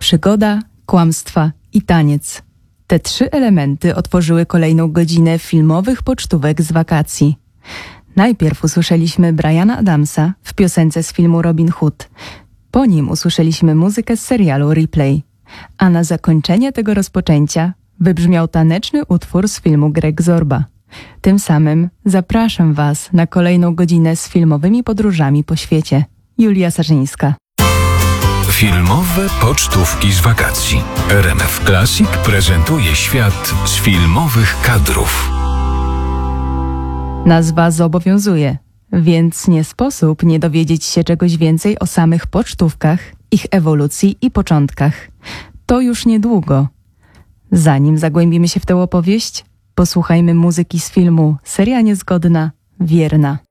Przygoda, kłamstwa i taniec. Te 3 elementy otworzyły kolejną godzinę filmowych pocztówek z wakacji. Najpierw usłyszeliśmy Briana Adamsa w piosence z filmu Robin Hood. Po nim usłyszeliśmy muzykę z serialu Replay. A na zakończenie tego rozpoczęcia wybrzmiał taneczny utwór z filmu Greg Zorba. Tym samym zapraszam Was na kolejną godzinę z filmowymi podróżami po świecie. Julia Sarzyńska. Filmowe pocztówki z wakacji. RMF Classic prezentuje świat z filmowych kadrów. Nazwa zobowiązuje, więc nie sposób nie dowiedzieć się czegoś więcej o samych pocztówkach, ich ewolucji i początkach. To już niedługo. Zanim zagłębimy się w tę opowieść, posłuchajmy muzyki z filmu Seria niezgodna, wierna.